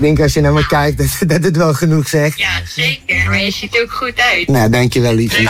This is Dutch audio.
denk als je naar me kijkt dat het wel genoeg zegt. Ja, zeker. Maar je ziet er ook goed uit. Nou, dankjewel, liefje.